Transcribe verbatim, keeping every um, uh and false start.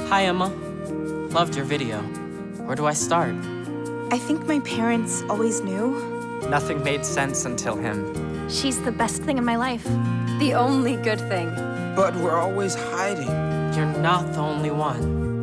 Hi, Emma. Loved your video. Where do I start? I think my parents always knew. Nothing made sense until him. She's the best thing in my life. The only good thing. But we're always hiding. You're not the only one.